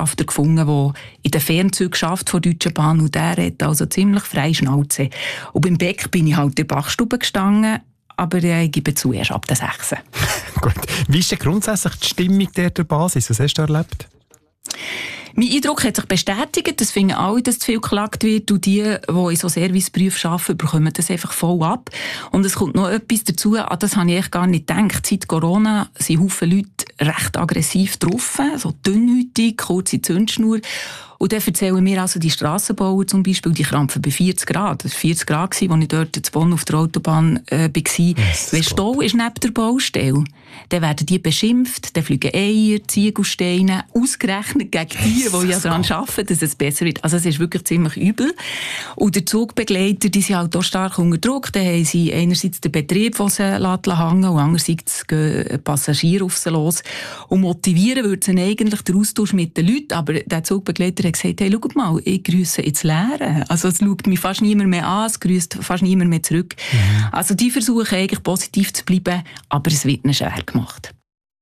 Gewerkschafter gefunden, der in den Fernzügen schafft von der Deutschen Bahn, und der hat also ziemlich frei Schnauze. Und beim Beck bin ich halt in der Bachstube gestanden, aber ich gebe zu, erst ab der 6. Gut. Wie ist denn grundsätzlich die Stimmung der Basis? Was hast du erlebt? Mein Eindruck hat sich bestätigt, das finden alle, dass zu viel geklagt wird, und die in so Serviceberufen arbeiten, bekommen das einfach voll ab. Und es kommt noch etwas dazu, an das habe ich echt gar nicht gedacht. Seit Corona sind Haufen Leute recht aggressiv getroffen, so dünnhäutig, kurze Zündschnur. Und dann erzählen mir also die Strassenbauer zum Beispiel, die krampfen bei 40 Grad. Das war 40 Grad, als ich dort in Bonn auf der Autobahn war. Wenn Stau ist neben der Baustelle, dann werden die beschimpft, dann fliegen Eier, Ziegelsteine, ausgerechnet gegen die ja daran arbeiten, dass es besser wird. Also es ist wirklich ziemlich übel. Und die Zugbegleiter, die sind halt auch stark unter Druck. Dann haben sie einerseits den Betrieb, den sie hängen lassen, und andererseits gehen Passagiere auf sie los. Und motivieren würde sie eigentlich den Austausch mit den Leuten. Aber der Zugbegleiter hat gesagt, hey, schaut mal, ich grüsse ins Leere. Also es schaut mich fast niemand mehr an, es grüsst fast niemand mehr zurück. Also die versuchen eigentlich positiv zu bleiben, aber es wird ihnen schwer gemacht.